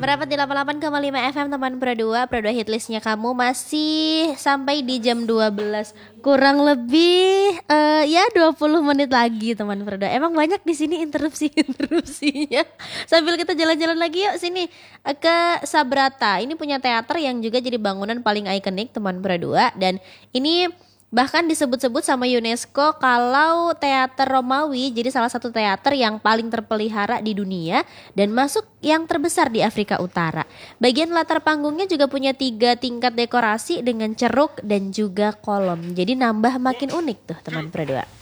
Merapat di 88,5 FM teman Pro 2 hitlistnya kamu masih sampai di jam 12 kurang lebih ya 20 menit lagi teman Pro 2. Emang banyak di sini interupsinya. Sambil kita jalan-jalan lagi yuk sini ke Sabrata. Ini punya teater yang juga jadi bangunan paling ikonik teman Pro 2 dan ini bahkan disebut-sebut sama UNESCO kalau teater Romawi jadi salah satu teater yang paling terpelihara di dunia dan masuk yang terbesar di Afrika Utara. Bagian latar panggungnya juga punya 3 tingkat dekorasi dengan ceruk dan juga kolom. Jadi nambah makin unik tuh teman Pro 2.